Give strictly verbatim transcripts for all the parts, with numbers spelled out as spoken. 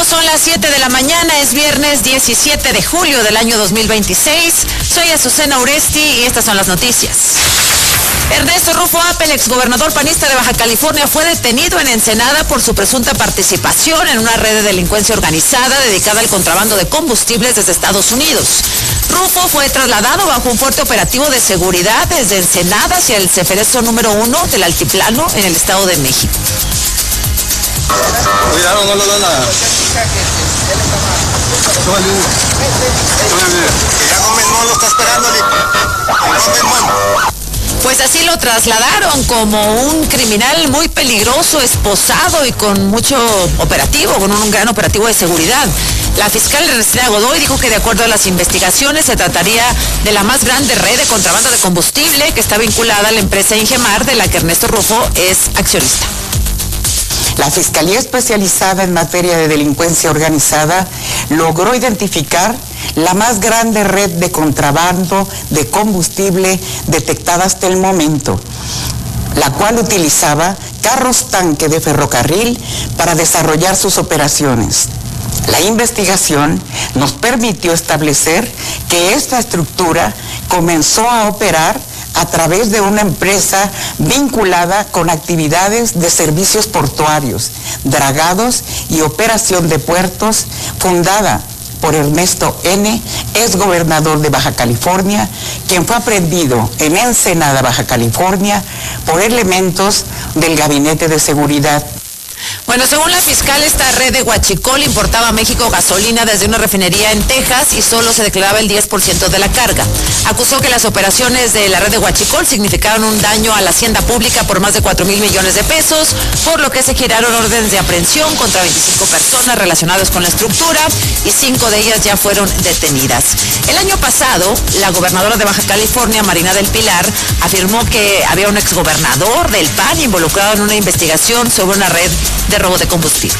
Son las siete de la mañana, es viernes diecisiete de julio del año dos mil veintiséis. Soy Azucena Uresti y estas son las noticias. Ernesto Rufo Appel, exgobernador panista de Baja California, fue detenido en Ensenada por su presunta participación en una red de delincuencia organizada dedicada al contrabando de combustibles desde Estados Unidos. Rufo fue trasladado bajo un fuerte operativo de seguridad desde Ensenada hacia el Ceferezo número uno del Altiplano en el Estado de México. Cuidado, no lo dan a... Ya no me lo está esperando, Pues así lo trasladaron como un criminal muy peligroso, esposado y con mucho operativo, con un gran operativo de seguridad. La fiscal Ernestina Godoy dijo que de acuerdo a las investigaciones se trataría de la más grande red de contrabando de combustible que está vinculada a la empresa Ingemar, de la que Ernesto Rufo es accionista. La Fiscalía Especializada en Materia de Delincuencia Organizada logró identificar la más grande red de contrabando de combustible detectada hasta el momento, la cual utilizaba carros tanque de ferrocarril para desarrollar sus operaciones. La investigación nos permitió establecer que esta estructura comenzó a operar a través de una empresa vinculada con actividades de servicios portuarios, dragados y operación de puertos, fundada por Ernesto N., exgobernador de Baja California, quien fue aprehendido en Ensenada, Baja California, por elementos del Gabinete de Seguridad. Bueno, según la fiscal, esta red de Huachicol importaba a México gasolina desde una refinería en Texas y solo se declaraba el diez por ciento de la carga. Acusó que las operaciones de la red de Huachicol significaron un daño a la hacienda pública por más de cuatro mil millones de pesos, por lo que se giraron órdenes de aprehensión contra veinticinco personas relacionadas con la estructura y cinco de ellas ya fueron detenidas. El año pasado, la gobernadora de Baja California, Marina del Pilar, afirmó que había un exgobernador del P A N involucrado en una investigación sobre una red de robo de combustible.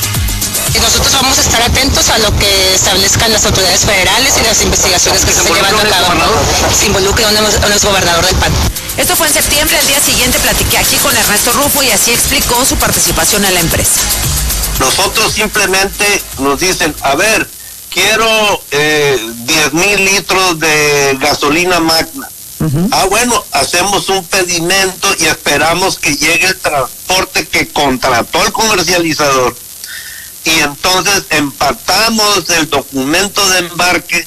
Y nosotros vamos a estar atentos a lo que establezcan las autoridades federales y las investigaciones que se estén llevando a cabo. Se involucre a un, un exgobernador del P A N. Esto fue en septiembre. Al día siguiente platiqué aquí con Ernesto Rufo y así explicó su participación en la empresa. Nosotros simplemente nos dicen, a ver, quiero eh, diez mil litros de gasolina magna. Uh-huh. Ah, bueno, hacemos un pedimento y esperamos que llegue el transporte que contrató el comercializador. Y entonces empatamos el documento de embarque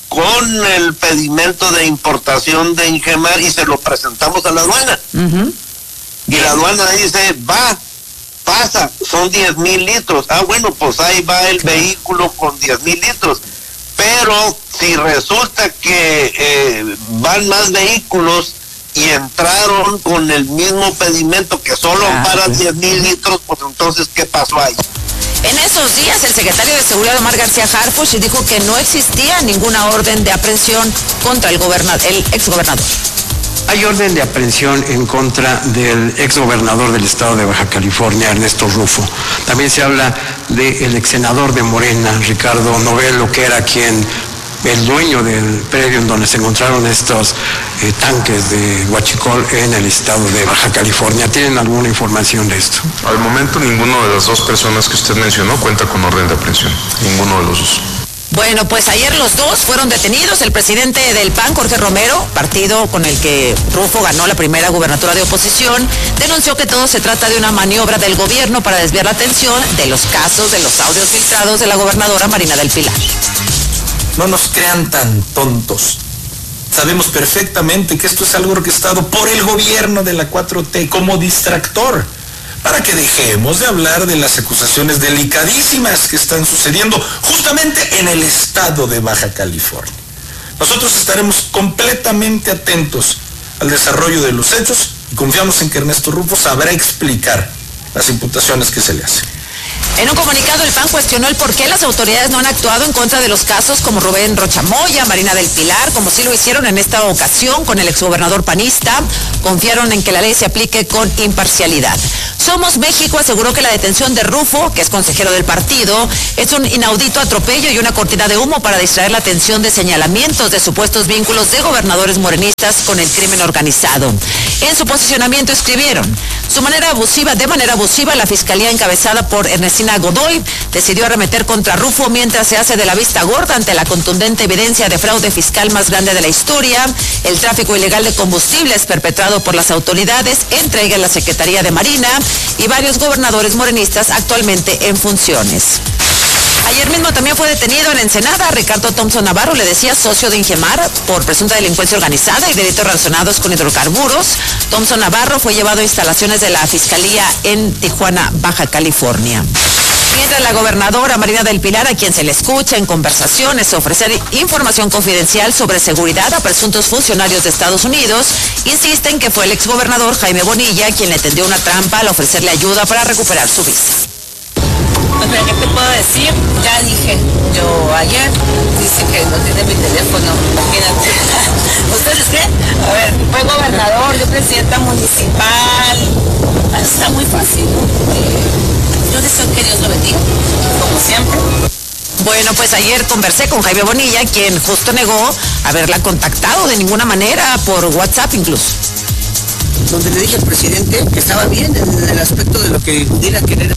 con el pedimento de importación de Ingemar y se lo presentamos a la aduana. Uh-huh. Y la aduana dice, va, pasa, son diez mil litros. Ah, bueno, pues ahí va el vehículo con diez mil litros. Pero si resulta que eh, van más vehículos y entraron con el mismo pedimento que solo ah, para sí. diez mil litros, pues entonces, ¿qué pasó ahí? En esos días, el secretario de Seguridad, Omar García Harfuch, dijo que no existía ninguna orden de aprehensión contra el, gobernador, el exgobernador. Hay orden de aprehensión en contra del exgobernador del estado de Baja California, Ernesto Rufo. También se habla del exsenador de Morena, Ricardo Novelo, que era quien, el dueño del predio en donde se encontraron estos eh, tanques de Huachicol en el estado de Baja California. ¿Tienen alguna información de esto? Al momento ninguno de las dos personas que usted mencionó cuenta con orden de aprehensión. Ninguno de los dos. Bueno, pues ayer los dos fueron detenidos. El presidente del P A N, Jorge Romero, partido con el que Rufo ganó la primera gubernatura de oposición, denunció que todo se trata de una maniobra del gobierno para desviar la atención de los casos de los audios filtrados de la gobernadora Marina del Pilar. No nos crean tan tontos. Sabemos perfectamente que esto es algo orquestado por el gobierno de la cuatro T como distractor, para que dejemos de hablar de las acusaciones delicadísimas que están sucediendo justamente en el estado de Baja California. Nosotros estaremos completamente atentos al desarrollo de los hechos y confiamos en que Ernesto Rufo sabrá explicar las imputaciones que se le hacen. En un comunicado, el P A N cuestionó el por qué las autoridades no han actuado en contra de los casos como Rubén Rocha Moya, Marina del Pilar, como sí lo hicieron en esta ocasión con el exgobernador panista. Confiaron en que la ley se aplique con imparcialidad. Somos México aseguró que la detención de Rufo, que es consejero del partido, es un inaudito atropello y una cortina de humo para distraer la atención de señalamientos de supuestos vínculos de gobernadores morenistas con el crimen organizado. En su posicionamiento escribieron: Su manera abusiva, de manera abusiva, la fiscalía encabezada por Ernestina Godoy decidió arremeter contra Rufo mientras se hace de la vista gorda ante la contundente evidencia de fraude fiscal más grande de la historia, el tráfico ilegal de combustibles perpetrado por las autoridades, entrega en la Secretaría de Marina y varios gobernadores morenistas actualmente en funciones. Ayer mismo también fue detenido en Ensenada Ricardo Thompson Navarro, le decía, socio de Ingemar, por presunta delincuencia organizada y delitos relacionados con hidrocarburos. Thompson Navarro fue llevado a instalaciones de la Fiscalía en Tijuana, Baja California. Mientras la gobernadora Marina del Pilar, a quien se le escucha en conversaciones ofrecer información confidencial sobre seguridad a presuntos funcionarios de Estados Unidos, insiste en que fue el exgobernador Jaime Bonilla quien le tendió una trampa al ofrecerle ayuda para recuperar su visa. Pues mira, ¿qué te puedo decir? Ya dije, yo ayer dice que no tiene mi teléfono. Imagínate. ¿Ustedes qué? A ver, fue gobernador, yo presidenta municipal. Está muy fácil, ¿no? Eh, yo deseo que Dios lo bendiga, como siempre. Bueno, pues ayer conversé con Jaime Bonilla, quien justo negó haberla contactado de ninguna manera, por WhatsApp incluso. Donde le dije al presidente que estaba bien en el aspecto de lo que pudiera querer.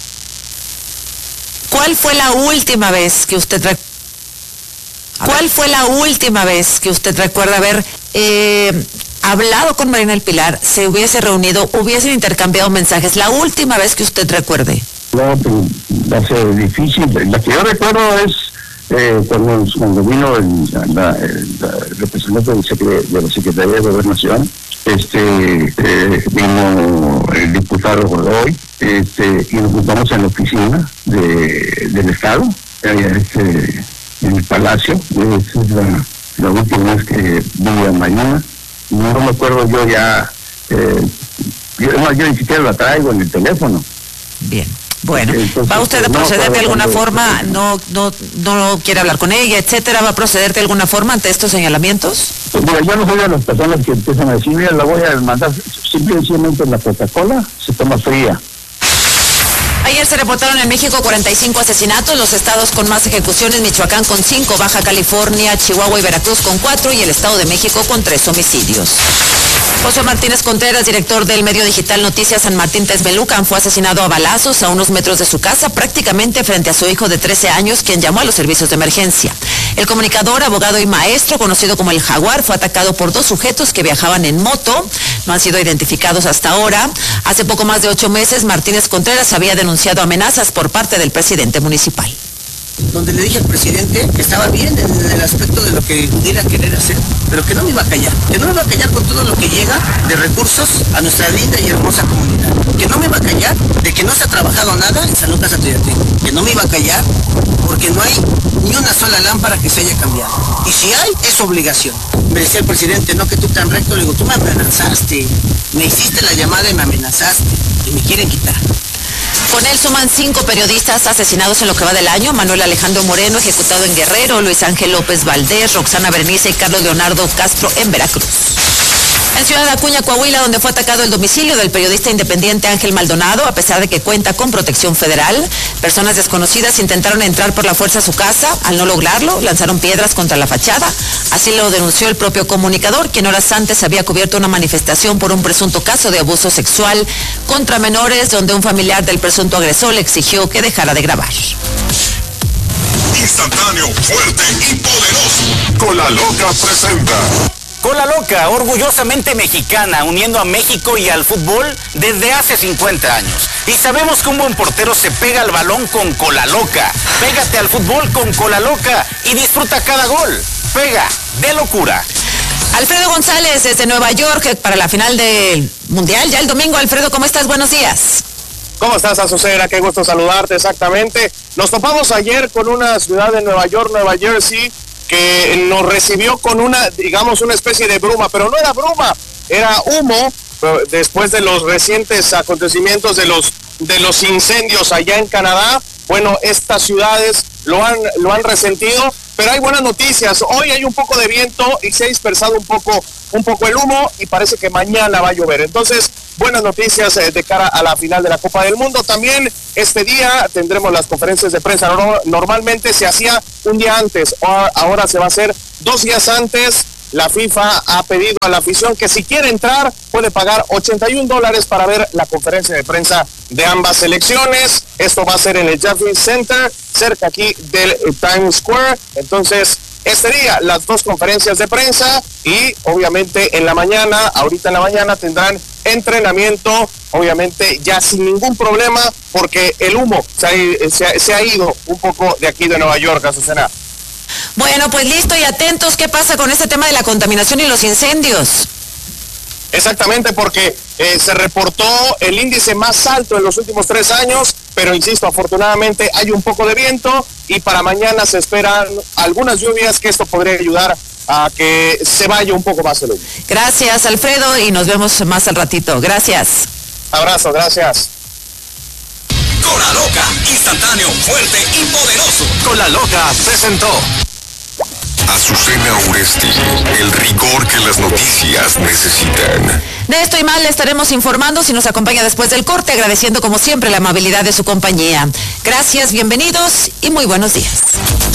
¿Cuál fue la última vez que usted rec... ¿Cuál fue la última vez que usted recuerda haber eh, hablado con Marina del Pilar, se hubiese reunido, hubiesen intercambiado mensajes? La última vez que usted recuerde. No, pues, va a ser difícil. La que yo recuerdo es eh, cuando, cuando vino el, la, el, la representante del de la Secretaría de Gobernación, este eh, vino el diputado Godoy, este, y nos juntamos en la oficina de, del Estado, este, en el Palacio. Esa es la, la última vez que vi a Marina. No me acuerdo yo ya, eh, yo, yo ni siquiera la traigo en el teléfono. Bien. Bueno, Entonces, ¿va usted a no, proceder de alguna cuando, forma? No, no, no quiere hablar con ella, etcétera. ¿Va a proceder de alguna forma ante estos señalamientos? Pues mira, yo no soy de las personas que empiezan a decir, mira, la voy a mandar, simplemente la Coca-Cola se toma fría. Ayer se reportaron en México cuarenta y cinco asesinatos, los estados con más ejecuciones, Michoacán con cinco, Baja California, Chihuahua y Veracruz con cuatro y el Estado de México con tres homicidios. José Martínez Contreras, director del medio digital Noticias San Martín Texmelucan, fue asesinado a balazos a unos metros de su casa, prácticamente frente a su hijo de trece años, quien llamó a los servicios de emergencia. El comunicador, abogado y maestro, conocido como el Jaguar, fue atacado por dos sujetos que viajaban en moto. No han sido identificados hasta ahora. Hace poco más de ocho meses, Martínez Contreras había denunciado amenazas por parte del presidente municipal. Donde le dije al presidente que estaba bien en el aspecto de lo que pudiera querer hacer, pero que no me iba a callar, que no me iba a callar con todo lo que llega de recursos a nuestra linda y hermosa comunidad, que no me iba a callar de que no se ha trabajado nada en San Lucas Atoyateco, que no me iba a callar porque no hay ni una sola lámpara que se haya cambiado, y si hay, es obligación. Me decía el presidente, no que tú tan recto, le digo, tú me amenazaste, me hiciste la llamada y me amenazaste, y me quieren quitar. Con él suman cinco periodistas asesinados en lo que va del año: Manuel Alejandro Moreno, ejecutado en Guerrero, Luis Ángel López Valdés, Roxana Bernice y Carlos Leonardo Castro en Veracruz. En Ciudad Acuña, Coahuila, donde fue atacado el domicilio del periodista independiente Ángel Maldonado, a pesar de que cuenta con protección federal, personas desconocidas intentaron entrar por la fuerza a su casa. Al no lograrlo, lanzaron piedras contra la fachada. Así lo denunció el propio comunicador, quien horas antes había cubierto una manifestación por un presunto caso de abuso sexual contra menores, donde un familiar del presunto agresor le exigió que dejara de grabar. Instantáneo, fuerte y poderoso. Cola Loca presenta. Cola Loca, orgullosamente mexicana, uniendo a México y al fútbol desde hace cincuenta años. Y sabemos que un buen portero se pega al balón con Cola Loca. Pégate al fútbol con Cola Loca y disfruta cada gol. Pega de locura. Alfredo González desde Nueva York para la final del Mundial, ya el domingo. Alfredo, ¿cómo estás? Buenos días. ¿Cómo estás, Azucena? Qué gusto saludarte, exactamente. Nos topamos ayer con una ciudad de Nueva York, Nueva Jersey, que nos recibió con una, digamos, una especie de bruma, pero no era bruma, era humo, después de los recientes acontecimientos de los, de los incendios allá en Canadá. Bueno, estas ciudades lo han, lo han resentido, pero hay buenas noticias. Hoy hay un poco de viento y se ha dispersado un poco, un poco el humo y parece que mañana va a llover. Entonces, buenas noticias eh, de cara a la final de la Copa del Mundo. También este día tendremos las conferencias de prensa. No, normalmente se hacía un día antes, ahora se va a hacer dos días antes la FIFA ha pedido a la afición que si quiere entrar puede pagar ochenta y un dólares para ver la conferencia de prensa de ambas selecciones. Esto va a ser en el Javits Center, cerca aquí del Times Square. Entonces, este día las dos conferencias de prensa y obviamente en la mañana, ahorita en la mañana tendrán entrenamiento, obviamente ya sin ningún problema, porque el humo se ha, se ha, se ha ido un poco de aquí de Nueva York, Azucena. Bueno, pues listo y atentos, ¿qué pasa con este tema de la contaminación y los incendios? Exactamente, porque eh, se reportó el índice más alto en los últimos tres años, pero insisto, afortunadamente hay un poco de viento y para mañana se esperan algunas lluvias que esto podría ayudar a que se vaya un poco más el humo. Gracias, Alfredo, y nos vemos más al ratito. Gracias. Abrazo, gracias. Cola Loca, instantáneo, fuerte y poderoso. Cola Loca presentó Azucena Uresti, el rigor que las noticias necesitan. De esto y más le estaremos informando si nos acompaña después del corte, agradeciendo como siempre la amabilidad de su compañía. Gracias, bienvenidos y muy buenos días.